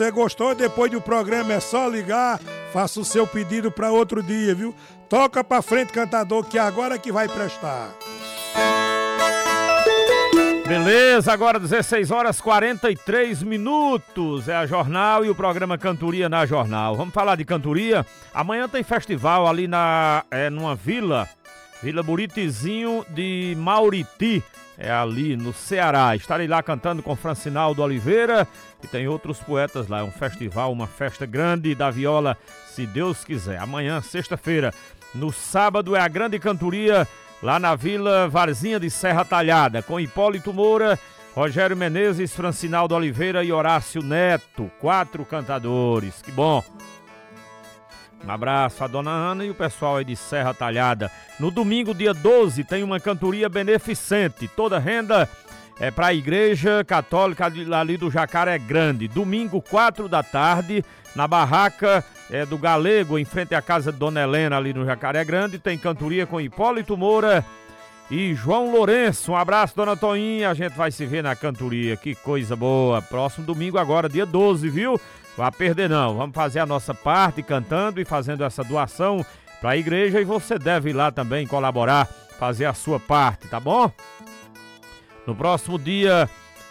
Você gostou? Depois do programa é só ligar, faça o seu pedido para outro dia, viu? Toca pra frente, cantador, que agora é que vai prestar. Beleza, agora 16 horas 43 minutos. É a Jornal e o programa Cantoria na Jornal. Vamos falar de cantoria? Amanhã tem festival ali numa Vila Buritizinho de Mauriti. É ali no Ceará. Estarei lá cantando com Francinaldo Oliveira e tem outros poetas lá. É um festival, uma festa grande da viola, se Deus quiser. Amanhã, sexta-feira. No sábado é a grande cantoria lá na Vila Varzinha de Serra Talhada, com Hipólito Moura, Rogério Menezes, Francinaldo Oliveira e Horácio Neto. 4 cantadores. Que bom! Um abraço a dona Ana e o pessoal aí de Serra Talhada. No domingo, dia 12, tem uma cantoria beneficente. Toda renda é para a Igreja Católica ali do Jacaré Grande. Domingo, 4 da tarde, na barraca do Galego, em frente à casa de Dona Helena, ali no Jacaré Grande. Tem cantoria com Hipólito Moura e João Lourenço. Um abraço, dona Toinha. A gente vai se ver na cantoria. Que coisa boa. Próximo domingo agora, dia 12, viu? Vá perder não, vamos fazer a nossa parte cantando e fazendo essa doação para a igreja e você deve ir lá também colaborar, fazer a sua parte, tá bom? No próximo dia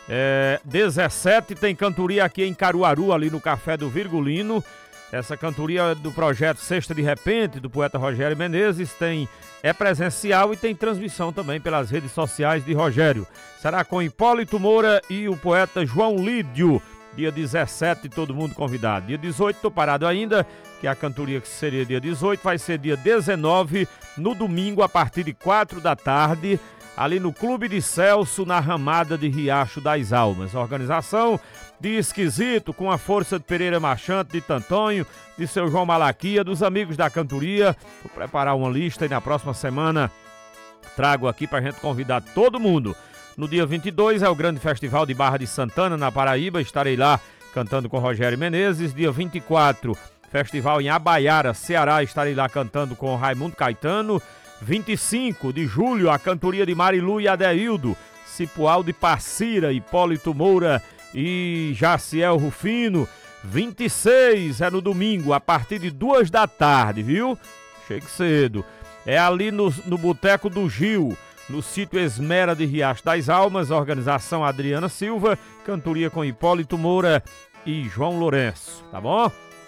17 tem cantoria aqui em Caruaru, ali no Café do Virgulino. Essa cantoria do projeto Sexta de Repente, do poeta Rogério Menezes, é presencial e tem transmissão também pelas redes sociais de Rogério. Será com Hipólito Moura e o poeta João Lídio. Dia 17, todo mundo convidado. Dia 18, tô parado ainda, que a cantoria que seria dia 18 vai ser dia 19, no domingo, a partir de 4 da tarde, ali no Clube de Celso, na Ramada de Riacho das Almas. Organização de Esquisito, com a força de Pereira Marchante, de Tantonho, de seu João Malaquia, dos amigos da cantoria. Vou preparar uma lista e na próxima semana trago aqui pra gente convidar todo mundo. No dia 22 é o grande festival de Barra de Santana, na Paraíba. Estarei lá cantando com Rogério Menezes. Dia 24, festival em Abaiara, Ceará. Estarei lá cantando com Raimundo Caetano. 25 de julho, a cantoria de Marilu e Adeildo. Cipual de Passira, Hipólito Moura e Jaciel Rufino. 26 é no domingo, a partir de 2 da tarde, viu? Chegue cedo. É ali no Boteco do Gil, no sítio Esmera de Riacho das Almas. Organização Adriana Silva, cantoria com Hipólito Moura e João Lourenço, tá bom?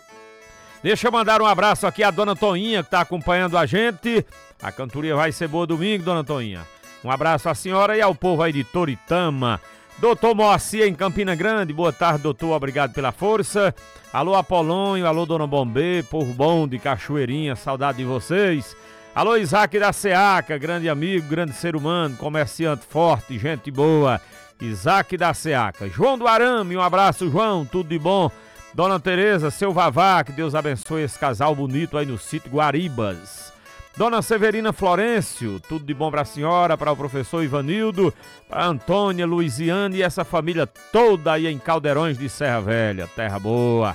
Deixa eu mandar um abraço aqui à dona Toinha, que está acompanhando a gente. A cantoria vai ser boa domingo, dona Toinha. Um abraço à senhora e ao povo aí de Toritama. Doutor Moacir em Campina Grande, boa tarde, doutor, obrigado pela força. Alô Apolônio, alô dona Bombê, povo bom de Cachoeirinha, saudade de vocês. Alô Isaac da Seaca, grande amigo, grande ser humano, comerciante forte, gente boa. Isaac da Seaca. João do Arame, um abraço, João, tudo de bom. Dona Tereza, seu Vavá, que Deus abençoe esse casal bonito aí no sítio Guaribas. Dona Severina Florencio, tudo de bom para a senhora, para o professor Ivanildo, para Antônia, Luiziane e essa família toda aí em Caldeirões de Serra Velha, terra boa.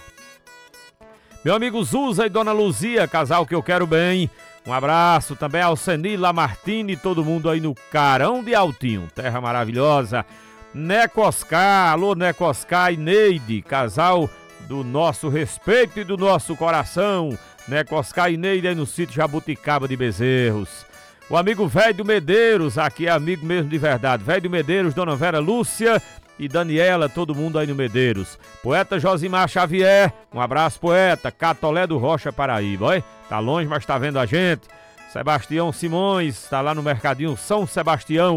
Meu amigo Zuza e Dona Luzia, casal que eu quero bem. Um abraço também ao Senil Lamartine e todo mundo aí no Carão de Altinho, terra maravilhosa. Neco Oscar, alô Neco Oscar e Neide, casal do nosso respeito e do nosso coração. Neco Oscar e Neide aí no sítio Jabuticaba de Bezerros. O amigo Velho Medeiros, aqui é amigo mesmo de verdade. Velho Medeiros, Dona Vera Lúcia e Daniela, todo mundo aí no Medeiros. Poeta Josimar Xavier, um abraço poeta. Catolé do Rocha, Paraíba, oi? Tá longe, mas tá vendo a gente. Sebastião Simões, tá lá no Mercadinho São Sebastião.